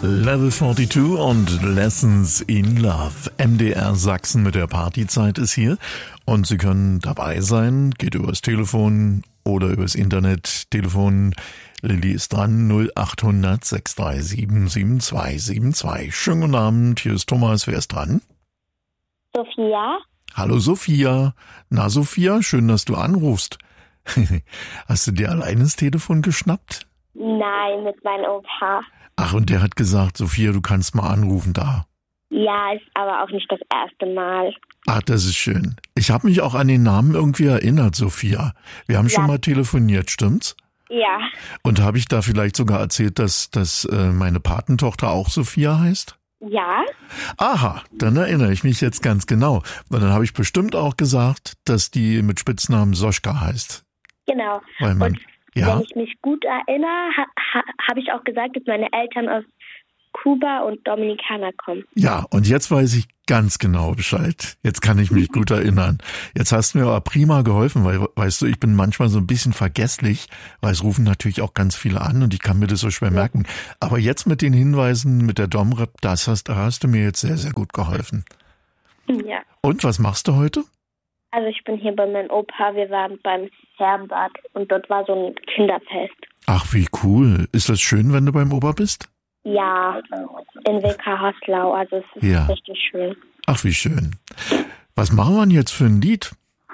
Level 42 und Lessons in Love. MDR Sachsen mit der Partyzeit ist hier und Sie können dabei sein. Geht übers Telefon oder übers Internet. Telefon Lilly ist dran, 0800 637 7272. Schönen guten Abend, hier ist Thomas. Wer ist dran? Sophia. Hallo Sophia. Na Sophia, schön, dass du anrufst. Hast du dir alleine das Telefon geschnappt? Nein, mit meinem Opa. Ach, und der hat gesagt, Sophia, du kannst mal anrufen da. Ja, ist aber auch nicht das erste Mal. Ach, das ist schön. Ich habe mich auch an den Namen irgendwie erinnert, Sophia. Wir haben schon mal telefoniert, stimmt's? Ja. Und habe ich da vielleicht sogar erzählt, dass meine Patentochter auch Sophia heißt? Ja. Aha, dann erinnere ich mich jetzt ganz genau. Und dann habe ich bestimmt auch gesagt, dass die mit Spitznamen Soschka heißt. Genau. Weil man, und ja? wenn ich mich gut erinnere, habe ich auch gesagt, dass meine Eltern aus Kuba und Dominikaner kommen. Ja, und jetzt weiß ich ganz genau Bescheid. Jetzt kann ich mich gut erinnern. Jetzt hast du mir aber prima geholfen, weil, weißt du, ich bin manchmal so ein bisschen vergesslich, weil es rufen natürlich auch ganz viele an und ich kann mir das so schwer merken. Aber jetzt mit den Hinweisen, mit der Domrep, da hast du mir jetzt sehr, sehr gut geholfen. Ja. Und was machst du heute? Also ich bin hier bei meinem Opa, wir waren beim Herrenbad und dort war so ein Kinderfest. Ach, wie cool. Ist das schön, wenn du beim Opa bist? Ja, in Wilka-Haslau, also es ist richtig schön. Ach, wie schön. Was machen wir denn jetzt für ein Lied?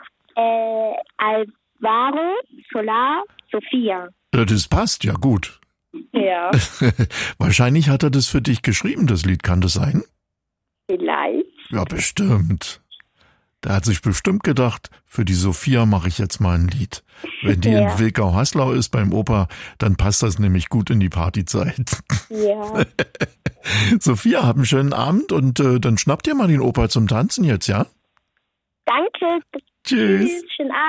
Alvaro Solar Sophia. Ja, das passt, ja gut. Ja. Wahrscheinlich hat er das für dich geschrieben, das Lied, kann das sein? Vielleicht. Ja, bestimmt. Der hat sich bestimmt gedacht, für die Sophia mache ich jetzt mal ein Lied. Wenn die in Wilkau-Haslau ist beim Opa, dann passt das nämlich gut in die Partyzeit. Ja. Sophia, hab einen schönen Abend und dann schnapp dir mal den Opa zum Tanzen jetzt, ja? Danke. Tschüss. Schönen Abend.